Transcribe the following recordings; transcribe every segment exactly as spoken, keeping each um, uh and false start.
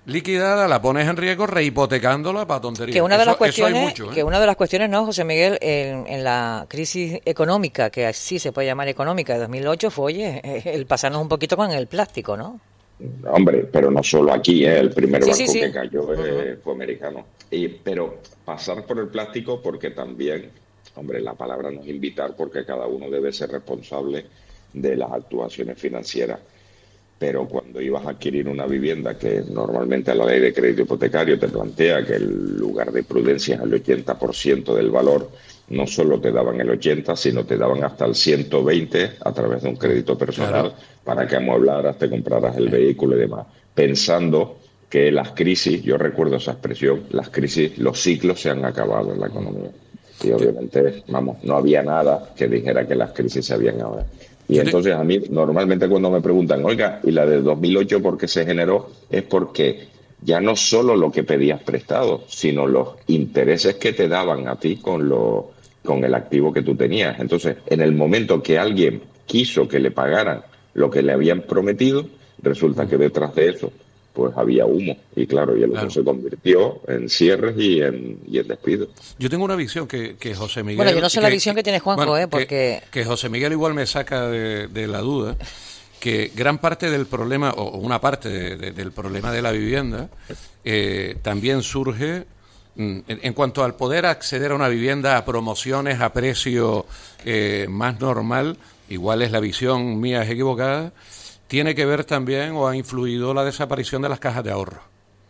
liquidada, la pones en riesgo rehipotecándola para tonterías. Que una de eso, las cuestiones, mucho, ¿eh? que una de las cuestiones, no, José Miguel, en, en la crisis económica, que así se puede llamar económica, de dos mil ocho, fue, oye, el pasarnos un poquito con el plástico, ¿no? Hombre, pero no solo aquí, ¿eh? El primer Sí, barco sí, sí. que cayó eh, Uh-huh. fue americano. Y, pero pasar por el plástico porque también, hombre, la palabra no es invitar porque cada uno debe ser responsable de las actuaciones financieras. Pero cuando ibas a adquirir una vivienda, que normalmente la ley de crédito hipotecario te plantea que el lugar de prudencia es el ochenta por ciento del valor, no solo te daban el ochenta, sino te daban hasta el ciento veinte a través de un crédito personal, claro, para que amueblaras, te compraras el vehículo y demás, pensando que las crisis, yo recuerdo esa expresión, las crisis, los ciclos se han acabado en la economía. Y obviamente, vamos, no había nada que dijera que las crisis se habían acabado. Y entonces a mí normalmente cuando me preguntan, oiga, ¿y la de dos mil ocho por qué se generó? Es porque ya no solo lo que pedías prestado, sino los intereses que te daban a ti con, lo, con el activo que tú tenías. Entonces, en el momento que alguien quiso que le pagaran lo que le habían prometido, resulta que detrás de eso pues había humo. Y claro, y el humo claro. se convirtió en cierres y en, y en despidos. Yo tengo una visión que, que José Miguel... Bueno, yo no sé que, la visión que tiene Juanjo, bueno, ¿eh? Porque... Que, que José Miguel igual me saca de, de la duda, que gran parte del problema, o una parte de, de, del problema de la vivienda, eh, también surge en, en cuanto al poder acceder a una vivienda a promociones a precio eh, más normal, igual es la visión mía es equivocada, tiene que ver también o ha influido la desaparición de las cajas de ahorro.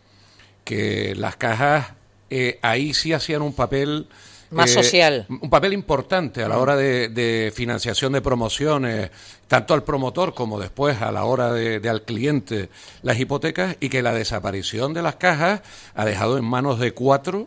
Que las cajas eh, ahí sí hacían un papel... Más eh, social. Un papel importante a la hora de, de financiación de promociones, tanto al promotor como después a la hora de, de al cliente las hipotecas, y que la desaparición de las cajas ha dejado en manos de cuatro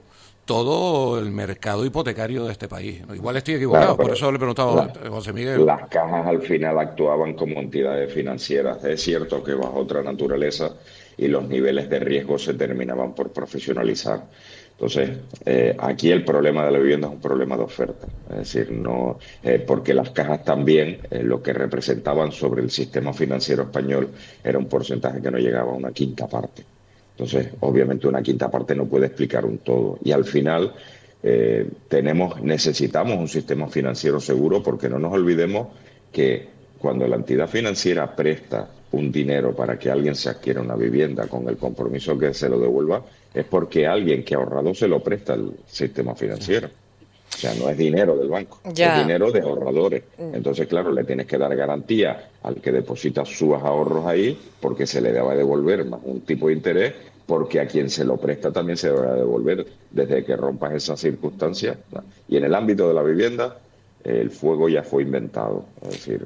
todo el mercado hipotecario de este país. Igual estoy equivocado, claro, por eso le he preguntado la, a José Miguel. Las cajas al final actuaban como entidades financieras. Es cierto que bajo otra naturaleza y los niveles de riesgo se terminaban por profesionalizar. Entonces, eh, aquí el problema de la vivienda es un problema de oferta. Es decir, no eh, porque las cajas también, eh, lo que representaban sobre el sistema financiero español era un porcentaje que no llegaba a una quinta parte. Entonces, obviamente una quinta parte no puede explicar un todo. Y al final eh, tenemos, necesitamos un sistema financiero seguro, porque no nos olvidemos que cuando la entidad financiera presta un dinero para que alguien se adquiera una vivienda con el compromiso que se lo devuelva, es porque alguien que ha ahorrado se lo presta al sistema financiero. O sea, no es dinero del banco, ya. Es dinero de ahorradores. Entonces, claro, le tienes que dar garantía al que deposita sus ahorros ahí, porque se le debe devolver más un tipo de interés, porque a quien se lo presta también se debe devolver desde que rompas esas circunstancias. Y en el ámbito de la vivienda, el fuego ya fue inventado. Es decir,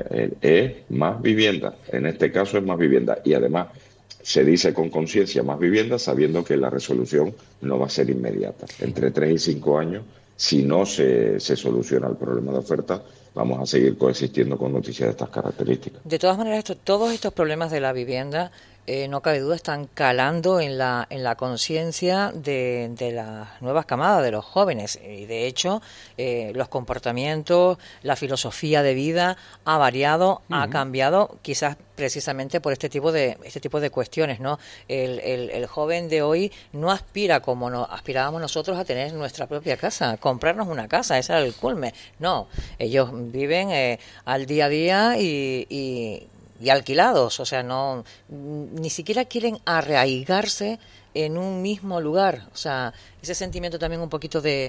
es más vivienda. En este caso es más vivienda. Y además se dice con conciencia más vivienda, sabiendo que la resolución no va a ser inmediata. Entre tres y cinco años, si no se, se soluciona el problema de oferta, vamos a seguir coexistiendo con noticias de estas características. De todas maneras, esto, todos estos problemas de la vivienda, eh, no cabe duda, están calando en la en la conciencia de, de las nuevas camadas, de los jóvenes. Y de hecho, eh, los comportamientos, la filosofía de vida ha variado, uh-huh. ha cambiado, quizás precisamente por este tipo de este tipo de cuestiones, ¿no? El, el, el joven de hoy no aspira como no, aspirábamos nosotros a tener nuestra propia casa, comprarnos una casa, ese era el culmen. No, ellos viven eh, al día a día y, y, y alquilados, o sea, no ni siquiera quieren arraigarse en un mismo lugar, o sea, ese sentimiento también un poquito de,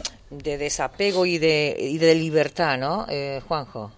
de desapego y de, y de libertad, ¿no, eh, Juanjo?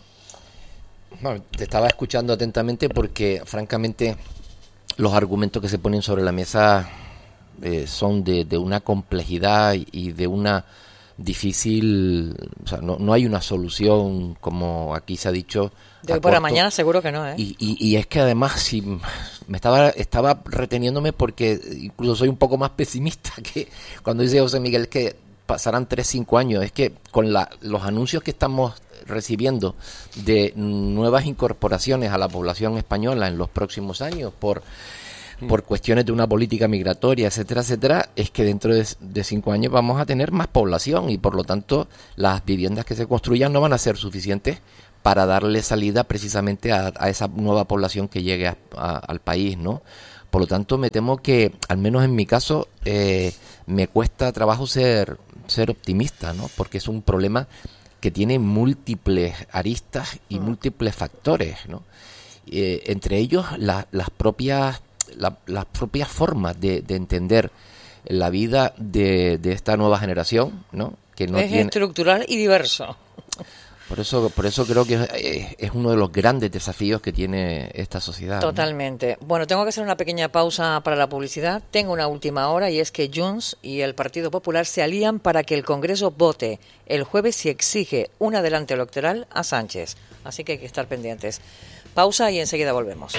Bueno, te estaba escuchando atentamente porque, francamente, los argumentos que se ponen sobre la mesa eh, son de, de una complejidad y de una difícil... O sea, no, no hay una solución, como aquí se ha dicho. De hoy para mañana seguro que no, ¿eh? Y, y, y es que además, si me estaba estaba reteniéndome porque incluso soy un poco más pesimista que cuando dice José Miguel que pasarán tres, cinco años. Es que con la, los anuncios que estamos recibiendo de nuevas incorporaciones a la población española en los próximos años por por cuestiones de una política migratoria, etcétera, etcétera, es que dentro de, de cinco años vamos a tener más población y por lo tanto las viviendas que se construyan no van a ser suficientes para darle salida precisamente a, a esa nueva población que llegue a, a, al país, ¿no? Por lo tanto, me temo que, al menos en mi caso, eh, me cuesta trabajo ser, ser optimista, ¿no? Porque es un problema que tiene múltiples aristas y mm. múltiples factores, ¿no? Eh, entre ellos, la, las propias la, las propias formas de, de entender la vida de, de esta nueva generación, ¿no? Que no es tiene... estructural y diverso. Por eso, por eso creo que es, es uno de los grandes desafíos que tiene esta sociedad. Totalmente. ¿No? Bueno, tengo que hacer una pequeña pausa para la publicidad. Tengo una última hora y es que Junts y el Partido Popular se alían para que el Congreso vote el jueves si exige un adelanto electoral a Sánchez. Así que hay que estar pendientes. Pausa y enseguida volvemos.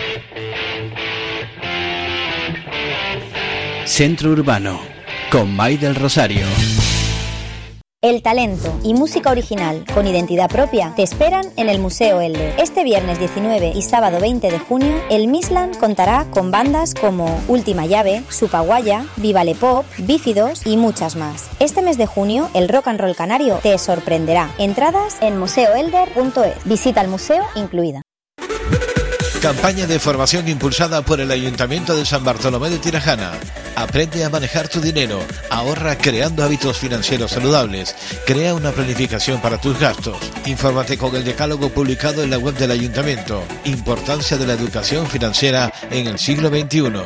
Centro Urbano, con May del Rosario. El talento y música original con identidad propia te esperan en el Museo Elder. Este viernes diecinueve y sábado veinte de junio, el Misland contará con bandas como Última Llave, Supaguaya, Vivale Pop, Bífidos y muchas más. Este mes de junio, el rock and roll canario te sorprenderá. Entradas en museo elder punto es. Visita al museo incluida. Campaña de formación impulsada por el Ayuntamiento de San Bartolomé de Tirajana. Aprende a manejar tu dinero, ahorra creando hábitos financieros saludables, crea una planificación para tus gastos. Infórmate con el decálogo publicado en la web del Ayuntamiento. Importancia de la educación financiera en el siglo veintiuno.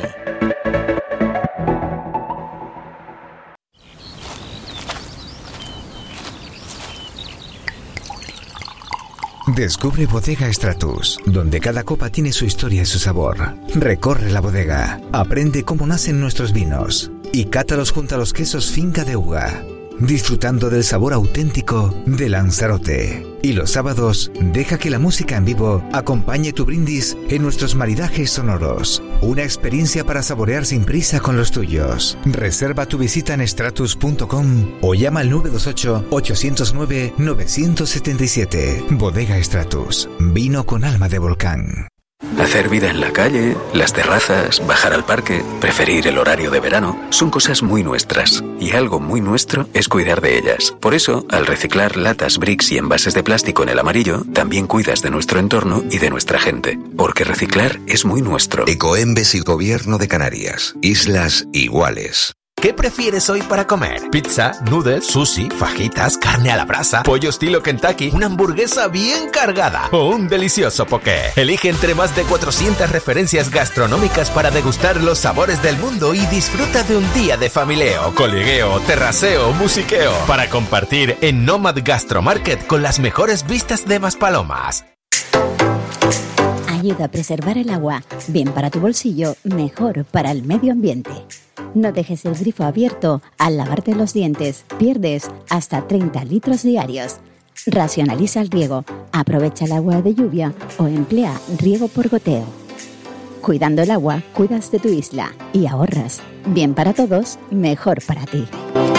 Descubre Bodega Stratus, donde cada copa tiene su historia y su sabor. Recorre la bodega, aprende cómo nacen nuestros vinos y cátalos junto a los quesos Finca de Uga, disfrutando del sabor auténtico de Lanzarote. Y los sábados, deja que la música en vivo acompañe tu brindis en nuestros maridajes sonoros. Una experiencia para saborear sin prisa con los tuyos. Reserva tu visita en stratus punto com o llama al nueve dos ocho, ocho cero nueve, nueve siete siete. Bodega Stratus, vino con alma de volcán. Hacer vida en la calle, las terrazas, bajar al parque, preferir el horario de verano, son cosas muy nuestras. Y algo muy nuestro es cuidar de ellas. Por eso, al reciclar latas, bricks y envases de plástico en el amarillo, también cuidas de nuestro entorno y de nuestra gente. Porque reciclar es muy nuestro. Ecoembes y Gobierno de Canarias. Islas iguales. ¿Qué prefieres hoy para comer? ¿Pizza, noodles, sushi, fajitas, carne a la brasa, pollo estilo Kentucky, una hamburguesa bien cargada o un delicioso poké? Elige entre más de cuatrocientas referencias gastronómicas para degustar los sabores del mundo y disfruta de un día de familieo, colegueo, terraceo, musiqueo para compartir en Nomad Gastromarket con las mejores vistas de Maspalomas. Ayuda a preservar el agua, bien para tu bolsillo, mejor para el medio ambiente. No dejes el grifo abierto al lavarte los dientes, pierdes hasta treinta litros diarios. Racionaliza el riego, aprovecha el agua de lluvia o emplea riego por goteo. Cuidando el agua, cuidas de tu isla y ahorras. Bien para todos, mejor para ti.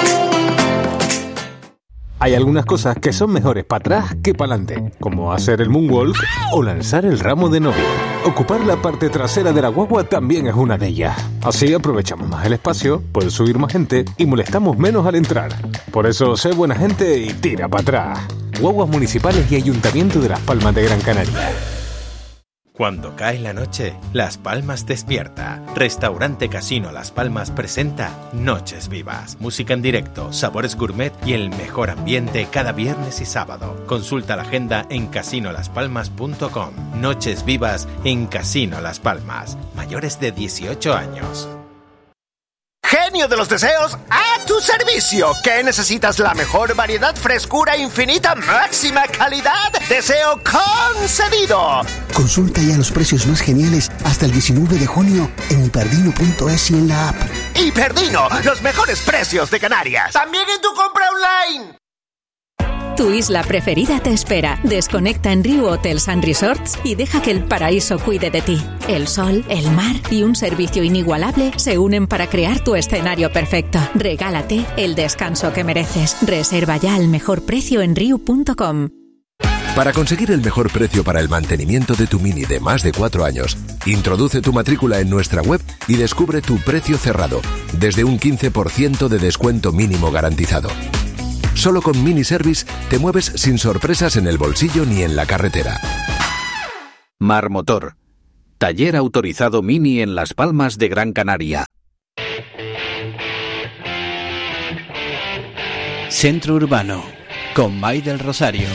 Hay algunas cosas que son mejores para atrás que para adelante, como hacer el moonwalk o lanzar el ramo de novia. Ocupar la parte trasera de la guagua también es una de ellas. Así aprovechamos más el espacio, puede subir más gente y molestamos menos al entrar. Por eso, sé buena gente y tira para atrás. Guaguas Municipales y Ayuntamiento de Las Palmas de Gran Canaria. Cuando cae la noche, Las Palmas despierta. Restaurante Casino Las Palmas presenta Noches Vivas. Música en directo, sabores gourmet y el mejor ambiente cada viernes y sábado. Consulta la agenda en casino las palmas punto com. Noches Vivas en Casino Las Palmas. Mayores de dieciocho años. Genio de los deseos, a tu servicio. ¿Qué necesitas? La mejor variedad, frescura infinita, máxima calidad. Deseo concedido. Consulta ya los precios más geniales hasta el diecinueve de junio en hiperdino punto es y en la app. Hiperdino, los mejores precios de Canarias. También en tu compra online. Tu isla preferida te espera. Desconecta en Riu Hotels and Resorts y deja que el paraíso cuide de ti. El sol, el mar y un servicio inigualable se unen para crear tu escenario perfecto. Regálate el descanso que mereces. Reserva ya al mejor precio en riu punto com. Para conseguir el mejor precio para el mantenimiento de tu Mini de más de cuatro años, introduce tu matrícula en nuestra web y descubre tu precio cerrado, desde un quince por ciento de descuento mínimo garantizado. Solo con Mini Service te mueves sin sorpresas en el bolsillo ni en la carretera. Mar Motor. Taller autorizado Mini en Las Palmas de Gran Canaria. Centro Urbano, con May del Rosario.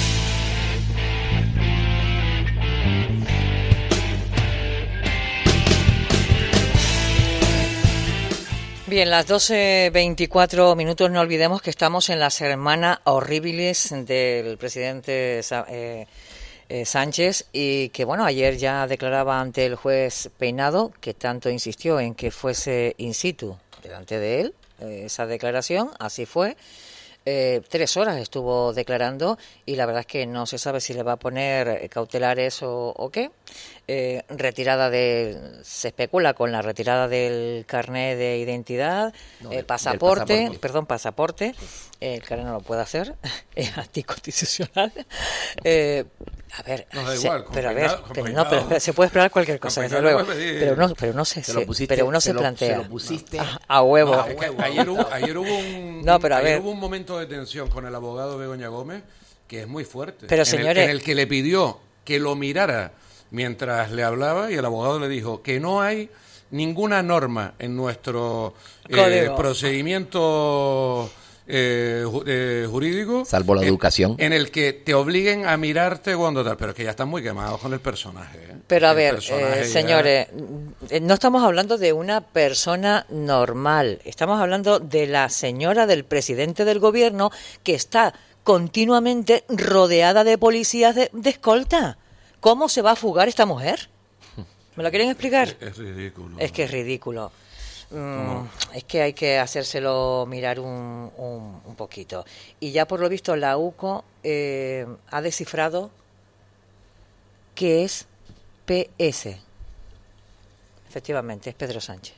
Bien, las doce veinticuatro minutos, no olvidemos que estamos en la semana horribilis del presidente eh, eh, Sánchez y que, bueno, ayer ya declaraba ante el juez Peinado, que tanto insistió en que fuese in situ delante de él, eh, esa declaración, así fue. Eh, tres horas estuvo declarando y la verdad es que no se sabe si le va a poner cautelares o, o qué. Eh, retirada de, se especula con la retirada del carnet de identidad, no, eh, pasaporte, pasaporte, perdón, pasaporte. Eh, el carnet no lo puede hacer, es anticonstitucional. Eh, a ver, nos da se, igual, pero a ver, peinado, pero no, pero, pero se puede esperar cualquier cosa, desde luego. Pero no, pero no se, se pusiste, pero uno se, se plantea. Lo, se lo pusiste a, a huevo. No, es que ayer hubo, ayer hubo un, no, pero a ayer ver. hubo un momento de tensión con el abogado Begoña Gómez que es muy fuerte. Pero en señores, el, en el que le pidió que lo mirara mientras le hablaba y el abogado le dijo que no hay ninguna norma en nuestro eh, procedimiento eh, ju- eh, jurídico, salvo la en, educación, en el que te obliguen a mirarte cuando tal, pero es que ya están muy quemados con el personaje. ¿eh? Pero a el ver, eh, señores, ya... no estamos hablando de una persona normal, estamos hablando de la señora del presidente del gobierno que está continuamente rodeada de policías de, de escolta. ¿Cómo se va a fugar esta mujer? ¿Me lo quieren explicar? Es, es ridículo. Es que es ridículo. Mm, es que hay que hacérselo mirar un, un, un poquito. Y ya por lo visto la U C O eh, ha descifrado qué es P S. Efectivamente, es Pedro Sánchez.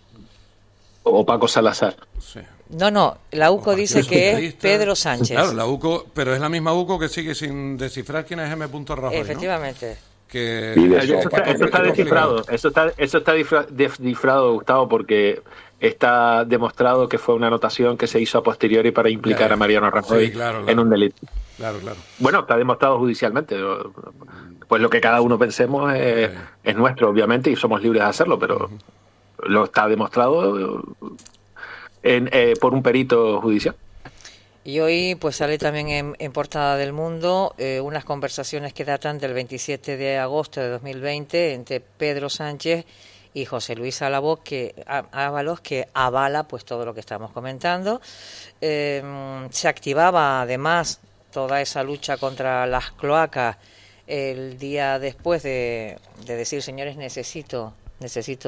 O Paco Salazar. Sí. No, no, la U C O dice que es Pedro Sánchez. Claro, la U C O, pero es la misma U C O que sigue sin descifrar quién es M. Rajoy, efectivamente. ¿no? Que, eso, está, eso está descifrado, eso está, eso está descifrado, Gustavo, porque está demostrado que fue una anotación que se hizo a posteriori para implicar ya, a Mariano Rajoy sí, claro, claro. en un delito. Claro, claro. Bueno, está demostrado judicialmente. Pues lo que cada uno pensemos es, sí. es nuestro, obviamente, y somos libres de hacerlo, pero uh-huh. lo está demostrado en, eh, por un perito judicial. Y hoy pues sale también en, en Portada del Mundo eh, unas conversaciones que datan del veintisiete de agosto de dos mil veinte entre Pedro Sánchez y José Luis Ábalos, que, Ábalos, que avala pues todo lo que estamos comentando. Eh, se activaba además toda esa lucha contra las cloacas el día después de, de decir, señores, necesito, necesito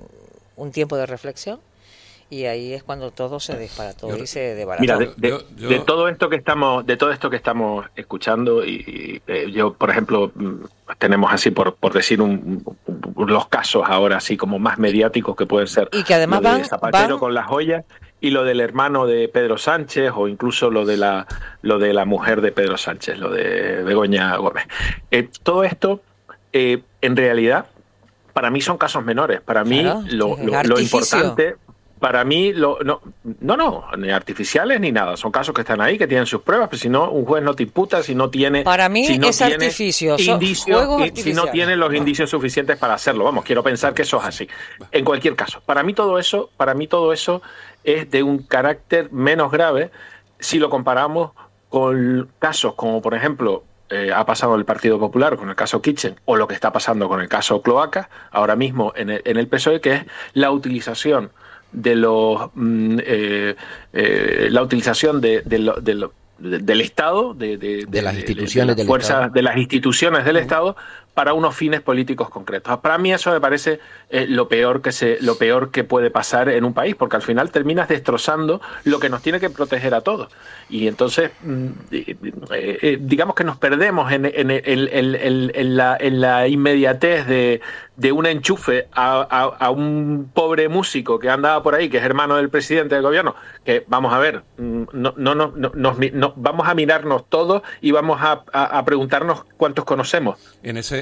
un tiempo de reflexión. Y ahí es cuando todo se disparató y se desbarató. Mira, de, de, yo, yo... de todo esto que estamos, de todo esto que estamos escuchando, y, y eh, yo, por ejemplo, tenemos así por por decir un, un, los casos ahora así como más mediáticos que pueden ser y que además lo de van, Zapatero van... con las joyas y lo del hermano de Pedro Sánchez o incluso lo de la lo de la mujer de Pedro Sánchez, lo de Begoña Gómez. Eh, todo esto, eh, en realidad, para mí son casos menores. Para mí claro, lo, lo, lo importante Para mí, lo, no, no, no, ni artificiales ni nada. Son casos que están ahí, que tienen sus pruebas, pero si no, un juez no te imputa si no tiene... Para mí si no es artificio, indicios, si no tiene los indicios suficientes para hacerlo. Vamos, quiero pensar que eso es así. En cualquier caso, para mí todo eso, para mí todo eso es de un carácter menos grave si lo comparamos con casos como, por ejemplo, eh, ha pasado el Partido Popular con el caso Kitchen o lo que está pasando con el caso Cloaca, ahora mismo en el, en el P S O E, que es la utilización de los eh, eh, la utilización de, de, lo, de lo, de, del Estado de, de, de, de las instituciones de, de, del fuerzas, Estado de las instituciones del Estado para unos fines políticos concretos. Para mí eso me parece eh, lo peor que se lo peor que puede pasar en un país, porque al final terminas destrozando lo que nos tiene que proteger a todos. Y entonces eh, eh, digamos que nos perdemos en, en, en, en, en, en, la, en la inmediatez de, de un enchufe a, a, a un pobre músico que andaba por ahí, que es hermano del presidente del gobierno, que vamos a ver, no, no, no, no, nos, no vamos a mirarnos todos y vamos a, a, a preguntarnos cuántos conocemos. En ese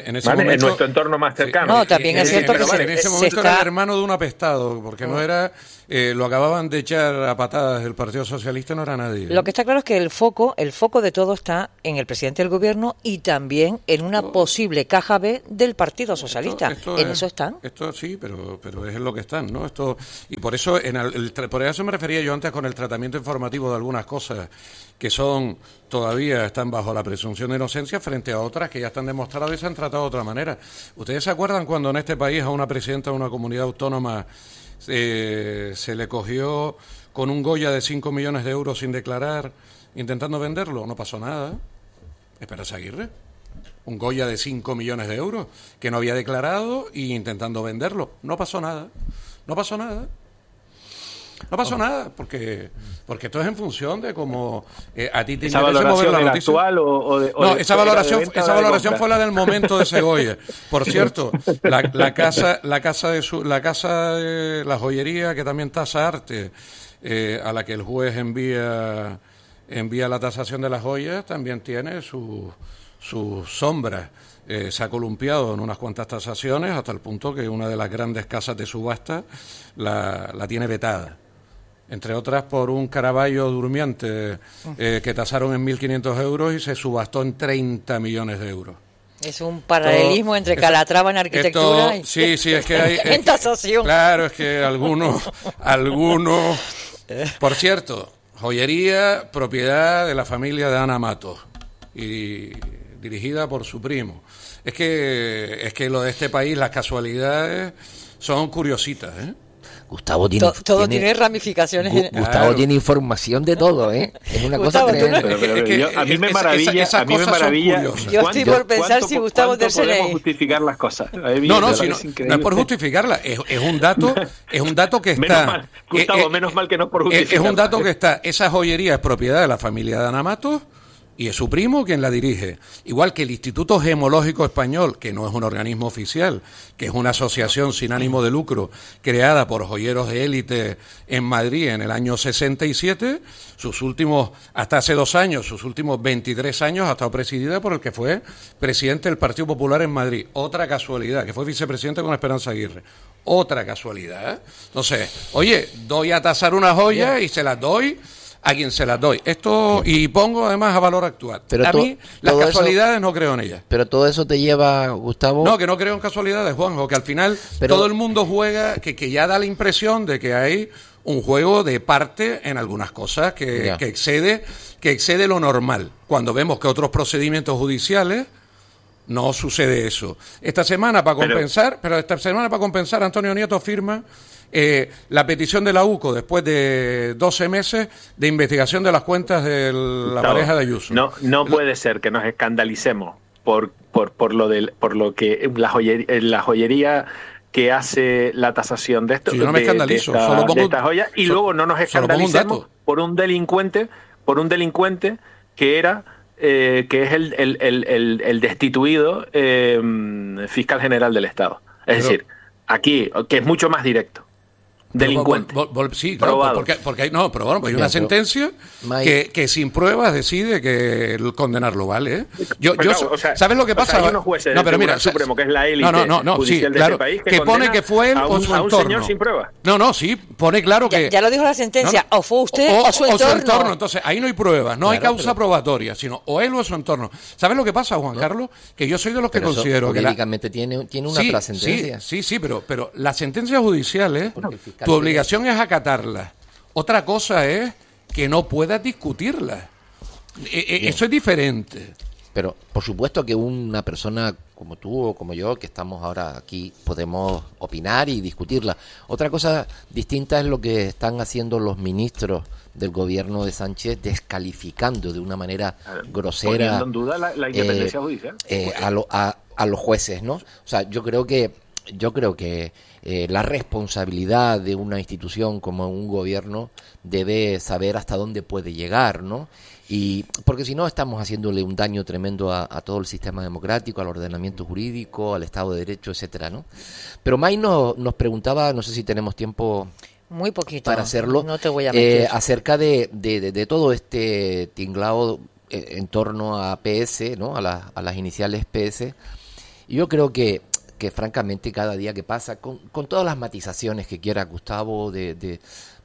en ese ¿vale? momento, en nuestro entorno más cercano. Sí. No, también es cierto que se, en ese momento está... era el hermano de un apestado, porque no era, eh, lo acababan de echar a patadas del Partido Socialista, no era nadie. Lo que está claro es que el foco, el foco de todo está en el presidente del gobierno y también en una esto, posible caja B del Partido Socialista. Esto, esto en es, eso están. Esto sí, pero pero es en lo que están, ¿no? Esto y por eso en el, el, por eso me refería yo antes con el tratamiento informativo de algunas cosas que son todavía están bajo la presunción de inocencia frente a otras que ya están demostradas y se han tratado de otra manera. ¿Ustedes se acuerdan cuando en este país a una presidenta de una comunidad autónoma eh, se le cogió con un Goya de cinco millones de euros sin declarar, intentando venderlo? No pasó nada. Esperanza Aguirre. Un Goya de cinco millones de euros que no había declarado y intentando venderlo. No pasó nada. No pasó nada. No pasó oh. nada, porque porque esto es en función de cómo eh, a ti te ¿Esa interesa mover la noticia. Actual o, o de, o no, de, esa valoración, de esa valoración fue la del momento de Segovia. Por cierto, la, la casa, la casa de su, la casa de la joyería que también tasa arte, eh, a la que el juez envía envía la tasación de las joyas, también tiene su sus sombras. Eh, se ha columpiado en unas cuantas tasaciones hasta el punto que una de las grandes casas de subasta la, la tiene vetada. Entre otras por un Caravaggio durmiente eh, que tasaron en mil quinientos euros y se subastó en treinta millones de euros. Es un paralelismo esto, entre esto, Calatrava en arquitectura esto, y sí, sí, es que hay, en tasación. Claro, es que algunos, algunos, por cierto, joyería propiedad de la familia de Ana Matos y dirigida por su primo. Es que es que lo de este país, las casualidades son curiositas, ¿eh? Gustavo tiene, todo, todo tiene, tiene ramificaciones. Gu, Gustavo claro. tiene información de todo, ¿eh? Es una Gustavo, cosa tremenda. Pero, pero, pero, yo, a mí me maravilla, esa, esa a mí me maravilla. Yo estoy por pensar si Gustavo es del C N I. Podemos justificar las cosas. No, no, si no, no es por justificarlas, es, es un dato, es un dato que está. Menos mal, Gustavo, eh, menos mal que no por justificarlas. Es un dato que está. Esa joyería es propiedad de la familia de Ana Matos. Y es su primo quien la dirige. Igual que el Instituto Gemológico Español, que no es un organismo oficial, que es una asociación sin ánimo de lucro creada por joyeros de élite en Madrid en el año sesenta y siete, sus últimos, hasta hace dos años, sus últimos veintitrés años ha estado presidida por el que fue presidente del Partido Popular en Madrid. Otra casualidad, que fue vicepresidente con Esperanza Aguirre. Otra casualidad, ¿eh? Entonces, oye, doy a tasar una joya y se las doy a quien se las doy. Esto, y pongo además a valor actual. Pero a to, mí, las casualidades eso, no creo en ellas. Pero todo eso te lleva, Gustavo... No, que no creo en casualidades, Juanjo, que al final pero, todo el mundo juega, que, que ya da la impresión de que hay un juego de parte en algunas cosas que, que excede que excede lo normal. Cuando vemos que otros procedimientos judiciales no sucede eso. Esta semana, para compensar, pero, pero esta semana para compensar, Antonio Nieto firma Eh, la petición de la U C O después de doce meses de investigación de las cuentas de la no, pareja de Ayuso. No, no puede ser que nos escandalicemos por por por lo del por lo que la joyería, la joyería que hace la tasación de esto, sí, yo no me de, escandalizo, de, esta, solo pongo, de esta joya y so, luego no nos escandalicemos un por un delincuente, por un delincuente que era eh, que es el el el, el, el destituido eh, fiscal general del Estado. Es Pero, decir, aquí que es mucho más directo. Delincuente. Vol, vol, vol, sí, claro, porque, porque hay, no, pero bueno, pues hay una sentencia que, que sin pruebas decide que el condenarlo vale. ¿eh? Yo, pero, yo, o sea, ¿sabes lo que pasa? O sea, hay unos jueces no, pero del mira, Supremo, que es la élite no, no, no, judicial sí, de claro, este país, que, que pone que fue él a un, o su a un entorno. señor sin pruebas. No, no, sí, pone claro que... Ya, ya lo dijo la sentencia, no, no, o fue usted o, o, su, o entorno. su entorno. Entonces, ahí no hay pruebas, no claro, hay causa pero... probatoria, sino o él o su entorno. ¿Sabes lo que pasa, Juan no. Carlos? Que yo soy de los que pero considero que... Jurídicamente la... tiene, tiene una sí, trascendencia. Sí, sí, sí, pero, pero las sentencias judiciales, tu obligación es acatarlas. Otra cosa es que no puedas discutirla. E- eso es diferente. Pero por supuesto que una persona como tú o como yo, que estamos ahora aquí, podemos opinar y discutirla. Otra cosa distinta es lo que están haciendo los ministros del gobierno de Sánchez, descalificando de una manera grosera, poniendo en duda la, la independencia eh, judicial eh, a, lo, a, a los jueces, ¿no? O sea, yo creo que yo creo que eh, la responsabilidad de una institución como un gobierno debe saber hasta dónde puede llegar, ¿no? Y porque si no estamos haciéndole un daño tremendo a, a todo el sistema democrático, al ordenamiento jurídico, al Estado de Derecho, etcétera, ¿no? Pero May nos, nos preguntaba, no sé si tenemos tiempo muy poquito para hacerlo, no te voy a meter. Eh, acerca de, de, de, de todo este tinglao en torno a P S, ¿no? A, la, a las iniciales P S. Y yo creo que, que francamente, cada día que pasa, con, con todas las matizaciones que quiera Gustavo de, de,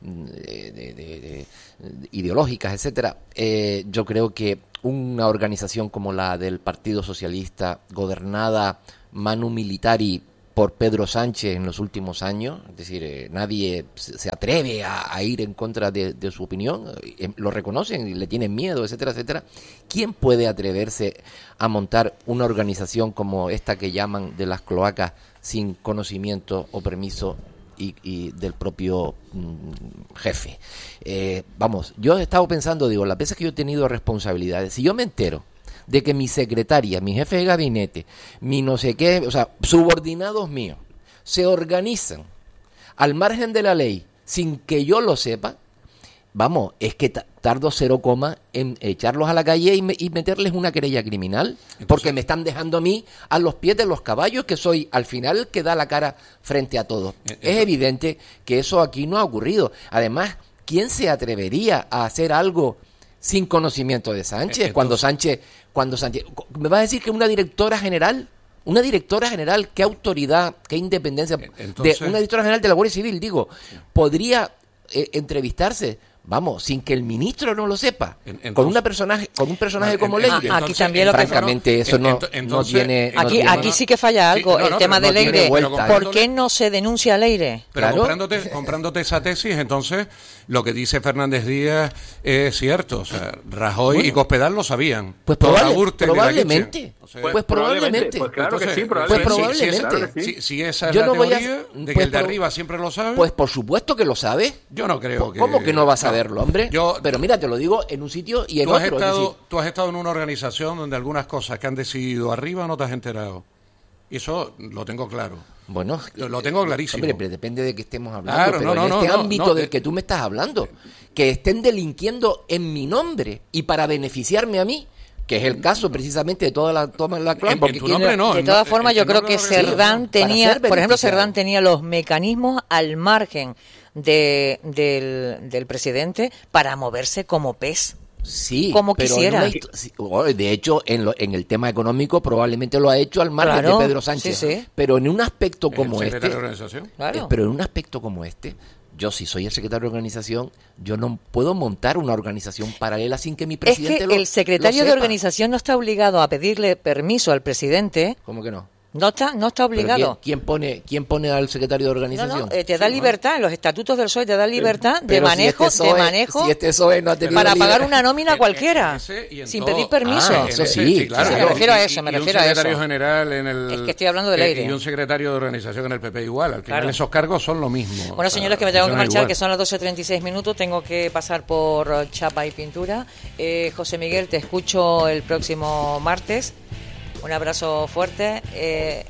de, de, de, de ideológicas, etcétera, eh, yo creo que una organización como la del Partido Socialista, gobernada manu militari por Pedro Sánchez en los últimos años, es decir, eh, nadie se atreve a, a ir en contra de, de su opinión, eh, lo reconocen y le tienen miedo, etcétera, etcétera. ¿Quién puede atreverse a montar una organización como esta que llaman de las cloacas sin conocimiento o permiso y, y del propio mm, jefe? Eh, vamos, yo he estado pensando, digo, las veces que yo he tenido responsabilidades, si yo me entero de que mi secretaria, mi jefe de gabinete, mi no sé qué, o sea, subordinados míos, se organizan al margen de la ley sin que yo lo sepa, vamos, es que tardo cero coma en echarlos a la calle y, me, y meterles una querella criminal. Entonces, porque me están dejando a mí a los pies de los caballos, que soy al final el que da la cara frente a todos. Entonces, es evidente que eso aquí no ha ocurrido. Además, ¿quién se atrevería a hacer algo sin conocimiento de Sánchez? Entonces, cuando Sánchez, cuando Sánchez, ¿me vas a decir que una directora general, una directora general, qué autoridad, qué independencia, entonces, de una directora general de la Guardia Civil, digo, podría eh, entrevistarse, vamos, sin que el ministro no lo sepa, entonces, con una personaje, con un personaje como Leire? Aquí también lo que francamente eso no, entonces, no tiene. Aquí, no tiene, aquí sí que falla algo, sí, no, no, el tema de no Leire. ¿Por qué no se denuncia a Leire? Pero claro, comprándote, comprándote esa tesis, entonces lo que dice Fernández Díaz es cierto. O sea, Rajoy bueno, y Cospedal lo sabían. Pues probable, probablemente. O sea, pues, pues probablemente. Pues claro entonces, que sí, probablemente. Pues probablemente. Sí, sí, sí. Si, si esa es yo la no teoría voy a, de pues, que el de arriba siempre lo sabe. Pues por supuesto que lo sabe. Yo no creo pues, que... ¿Cómo que no vas a saberlo, hombre? Yo, Pero mira, te lo digo en un sitio y en tú has otro. Estado, es decir, tú has estado en una organización donde algunas cosas que han decidido arriba no te has enterado. Y eso lo tengo claro. Bueno, lo, lo tengo clarísimo. Hombre, pero depende de qué estemos hablando. Claro, pero no, en no, este no, ámbito no, del eh, que tú me estás hablando, que estén delinquiendo en mi nombre y para beneficiarme a mí, que es el caso precisamente de toda la toma de la clave. En, en tu nombre no. De todas formas, yo creo que Cerdán tenía, por ejemplo, Cerdán tenía los mecanismos al margen de, del, del presidente para moverse como pez. Sí, como pero quisiera. Una, de hecho, en, lo, en el tema económico probablemente lo ha hecho al margen claro, de Pedro Sánchez. Sí, sí. Pero en un aspecto como este, de organización? Claro. eh, pero en un aspecto como este, yo si soy el secretario de organización, yo no puedo montar una organización paralela sin que mi presidente es que lo el secretario lo de sepa. organización no está obligado a pedirle permiso al presidente. ¿Cómo que no? No está, no está obligado. ¿Quién, quién pone, quién pone al secretario de organización? No, no, eh, te da libertad, en los estatutos del P S O E te da libertad pero de manejo, si este de manejo, si este P S O E no ha tenido para libertad. pagar una nómina cualquiera, sin pedir permiso. Ah, eso sí, sí, claro. Sí, me refiero a eso, me y, refiero y un a eso. secretario general en el... Es que estoy hablando del aire. Y un secretario de organización en el P P igual. Al final claro. esos cargos son lo mismo. Bueno, señores, que me tengo que marchar, igual. que son las doce treinta y seis minutos, tengo que pasar por chapa y pintura. Eh, José Miguel, te escucho el próximo martes. Un abrazo fuerte. Eh,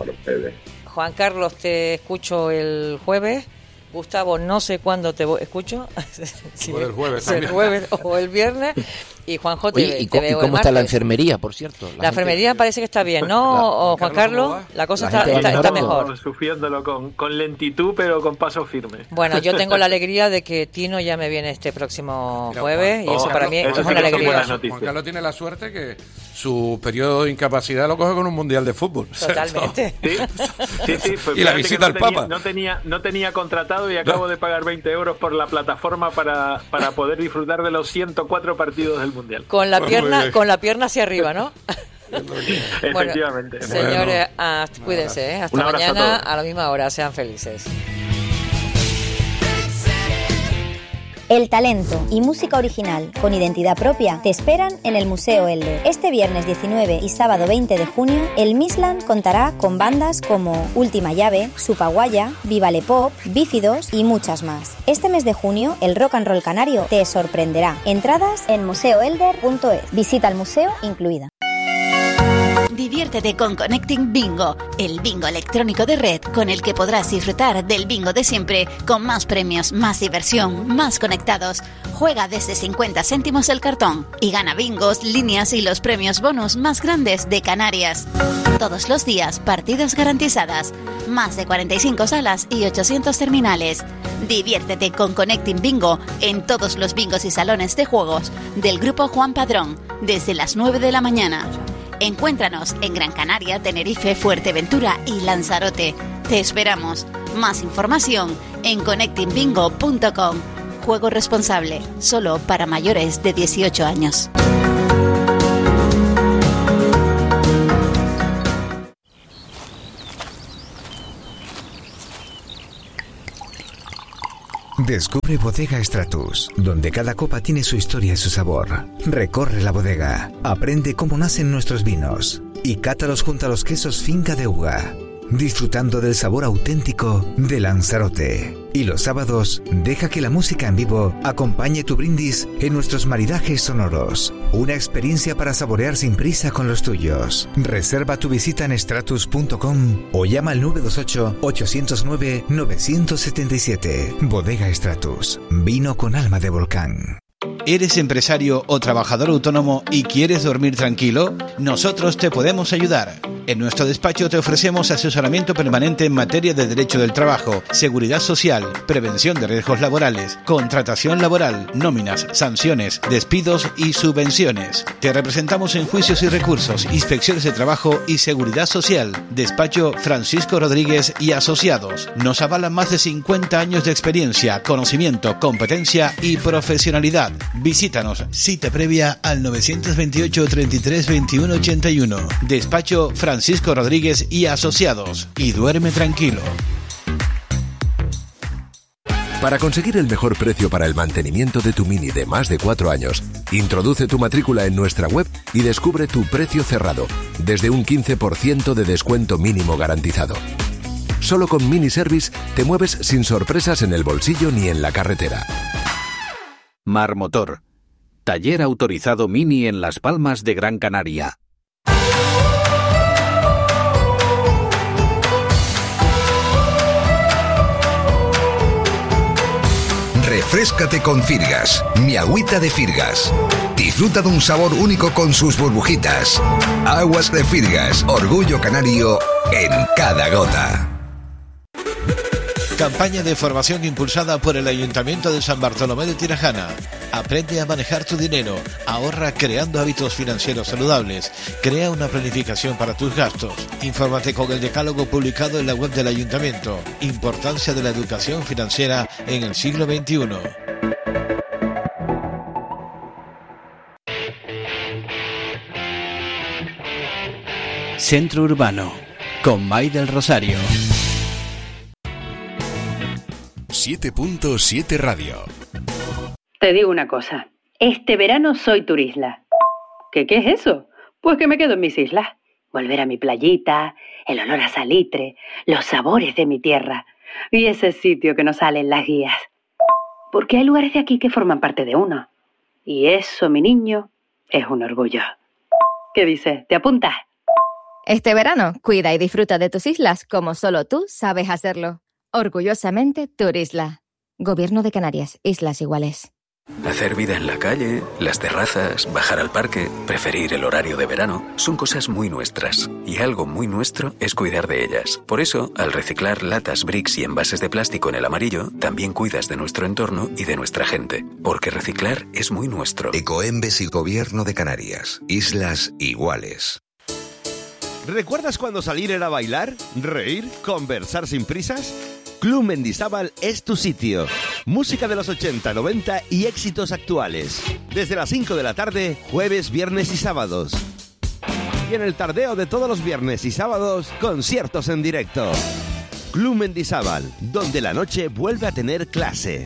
Juan Carlos, te escucho el jueves. Gustavo, no sé cuándo te voy, escucho. Si o el jueves el jueves o el viernes. Y Juanjo, te, Oye, ¿y, te ¿y veo cómo está la enfermería, por cierto? La, la enfermería gente... parece que está bien, ¿no, la, o Juan Carlos? Carlos la cosa la está, está, está mejor. Sufriéndolo con, con lentitud, pero con paso firme. Bueno, yo tengo la alegría de que Tino ya me viene este próximo Mira, jueves Juan, y eso Juan para Carlos, mí eso es sí una alegría. Juan Carlos tiene la suerte que su periodo de incapacidad lo coge con un mundial de fútbol. Totalmente. Sí, sí, sí, pues y la visita no al tenía, Papa. No tenía, no tenía contratado y acabo no. de pagar veinte euros por la plataforma para, para poder disfrutar de los ciento cuatro partidos del mundial. Con la pierna, con la pierna hacia arriba, ¿no? Efectivamente. Bueno, señores, ah, cuídense, ¿eh? Hasta mañana a, a la misma hora. Sean felices. El talento y música original con identidad propia te esperan en el Museo Elde. Este viernes diecinueve y sábado veinte de junio, el Misland contará con bandas como Última Llave, Supaguaya, Vivale Pop, Bífidos y muchas más. Este mes de junio, el rock and roll canario te sorprenderá. Entradas en museo elder punto es. Visita al museo incluida. Diviértete con Connecting Bingo, el bingo electrónico de red con el que podrás disfrutar del bingo de siempre, con más premios, más diversión, más conectados. Juega desde cincuenta céntimos el cartón y gana bingos, líneas y los premios bonus más grandes de Canarias. Todos los días, partidas garantizadas, más de cuarenta y cinco salas y ochocientos terminales. Diviértete con Connecting Bingo en todos los bingos y salones de juegos del Grupo Juan Padrón, desde las nueve de la mañana. Encuéntranos en Gran Canaria, Tenerife, Fuerteventura y Lanzarote. Te esperamos. Más información en connecting bingo punto com. Juego responsable, solo para mayores de dieciocho años. Descubre Bodega Stratus, donde cada copa tiene su historia y su sabor. Recorre la bodega, aprende cómo nacen nuestros vinos y cátalos junto a los quesos Finca de Uga, disfrutando del sabor auténtico de Lanzarote. Y los sábados, deja que la música en vivo acompañe tu brindis en nuestros maridajes sonoros. Una experiencia para saborear sin prisa con los tuyos. Reserva tu visita en stratus punto com o llama al nueve dos ocho, ocho cero nueve, nueve siete siete. Bodega Stratus, vino con alma de volcán. ¿Eres empresario o trabajador autónomo y quieres dormir tranquilo? Nosotros te podemos ayudar. En nuestro despacho te ofrecemos asesoramiento permanente en materia de derecho del trabajo, seguridad social, prevención de riesgos laborales, contratación laboral, nóminas, sanciones, despidos y subvenciones. Te representamos en juicios y recursos, inspecciones de trabajo y seguridad social. Despacho Francisco Rodríguez y Asociados. Nos avalan más de cincuenta años de experiencia, conocimiento, competencia y profesionalidad. Visítanos, cita previa al nueve dos ocho, treinta y tres, veintiuno ochenta y uno. Despacho Francisco Rodríguez y Asociados. Y duerme tranquilo. Para conseguir el mejor precio para el mantenimiento de tu Mini de más de cuatro años, introduce tu matrícula en nuestra web y descubre tu precio cerrado, desde un quince por ciento de descuento mínimo garantizado. Solo con Mini Service te mueves sin sorpresas en el bolsillo ni en la carretera. Mar Motor, taller autorizado Mini en Las Palmas de Gran Canaria. Refréscate con Firgas, mi agüita de Firgas. Disfruta de un sabor único con sus burbujitas. Aguas de Firgas, orgullo canario en cada gota. Campaña de formación impulsada por el Ayuntamiento de San Bartolomé de Tirajana. Aprende a manejar tu dinero, ahorra creando hábitos financieros saludables, crea una planificación para tus gastos. Infórmate con el decálogo publicado en la web del Ayuntamiento. Importancia de la educación financiera en el siglo veintiuno. Centro Urbano, con May del Rosario. siete punto siete Radio. Te digo una cosa, este verano soy turisla. ¿Qué, qué es eso? Pues que me quedo en mis islas. Volver a mi playita, el olor a salitre, los sabores de mi tierra y ese sitio que nos sale en las guías. Porque hay lugares de aquí que forman parte de uno. Y eso, mi niño, es un orgullo. ¿Qué dices? ¿Te apuntas? Este verano, cuida y disfruta de tus islas como solo tú sabes hacerlo. Orgullosamente Turisla. Gobierno de Canarias, Islas Iguales. Hacer vida en la calle, las terrazas, bajar al parque, preferir el horario de verano, son cosas muy nuestras. Y algo muy nuestro es cuidar de ellas. Por eso, al reciclar latas, bricks y envases de plástico en el amarillo, también cuidas de nuestro entorno y de nuestra gente. Porque reciclar es muy nuestro. Ecoembes y Gobierno de Canarias, Islas Iguales. ¿Recuerdas cuando salir era bailar, reír, conversar sin prisas? Club Mendizábal es tu sitio. Música de los ochenta, noventa y éxitos actuales. Desde las cinco de la tarde, jueves, viernes y sábados. Y en el tardeo de todos los viernes y sábados, conciertos en directo. Club Mendizábal, donde la noche vuelve a tener clase.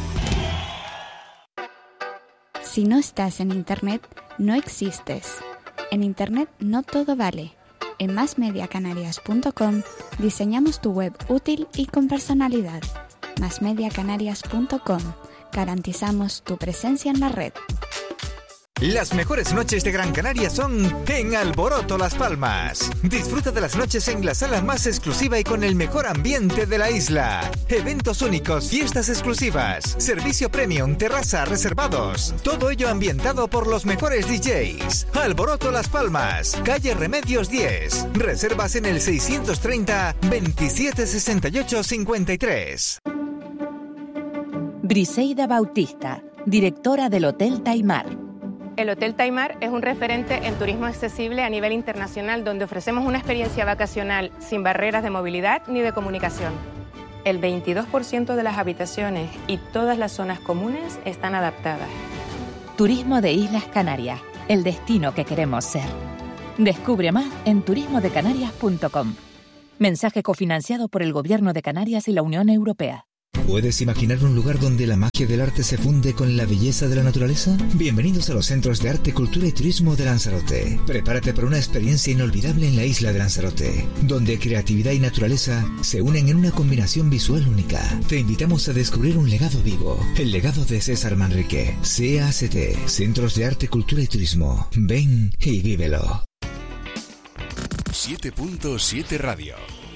Si no estás en Internet, no existes. En Internet no todo vale. En más media canarias punto com diseñamos tu web útil y con personalidad. más media canarias punto com. Garantizamos tu presencia en la red. Las mejores noches de Gran Canaria son en Alboroto Las Palmas. Disfruta de las noches en la sala más exclusiva y con el mejor ambiente de la isla. Eventos únicos, fiestas exclusivas, servicio premium, terraza, reservados. Todo ello ambientado por los mejores D Js. Alboroto Las Palmas, calle Remedios diez. Reservas en el seiscientos treinta, veintisiete sesenta y ocho, cincuenta y tres. Briseida Bautista, directora del Hotel Taimar. El Hotel Taimar es un referente en turismo accesible a nivel internacional, donde ofrecemos una experiencia vacacional sin barreras de movilidad ni de comunicación. El veintidós por ciento de las habitaciones y todas las zonas comunes están adaptadas. Turismo de Islas Canarias, el destino que queremos ser. Descubre más en turismo de canarias punto com. Mensaje cofinanciado por el Gobierno de Canarias y la Unión Europea. ¿Puedes imaginar un lugar donde la magia del arte se funde con la belleza de la naturaleza? Bienvenidos a los Centros de Arte, Cultura y Turismo de Lanzarote. Prepárate para una experiencia inolvidable en la isla de Lanzarote, donde creatividad y naturaleza se unen en una combinación visual única. Te invitamos a descubrir un legado vivo, el legado de César Manrique. C A C T, Centros de Arte, Cultura y Turismo. Ven y vívelo. siete punto siete Radio.